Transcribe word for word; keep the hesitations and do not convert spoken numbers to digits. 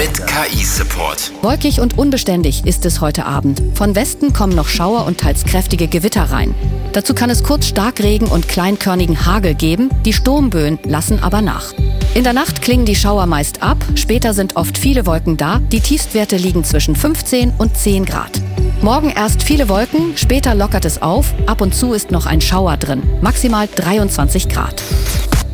mit K I-Support. Wolkig und unbeständig ist es heute Abend. Von Westen kommen noch Schauer und teils kräftige Gewitter rein. Dazu kann es kurz Starkregen und kleinkörnigen Hagel geben, die Sturmböen lassen aber nach. In der Nacht klingen die Schauer meist ab, später sind oft viele Wolken da, die Tiefstwerte liegen zwischen fünfzehn und zehn Grad. Morgen erst viele Wolken, später lockert es auf, ab und zu ist noch ein Schauer drin, maximal dreiundzwanzig Grad.